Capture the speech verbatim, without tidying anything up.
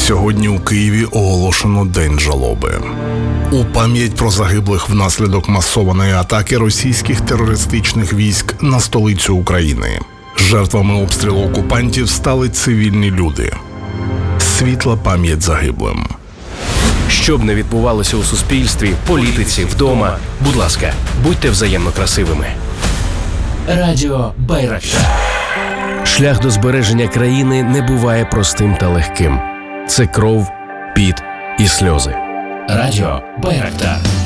Сьогодні у Києві оголошено День жалоби. У пам'ять про загиблих внаслідок масованої атаки російських терористичних військ на столицю України. Жертвами обстрілу окупантів стали цивільні люди. Світла пам'ять загиблим. Що б не відбувалося у суспільстві, політиці, вдома, будь ласка, будьте взаємно красивими. Радіо Байрактар. Шлях до збереження країни не буває простим та легким. Це кров, піт і сльози. Радіо Байрактар.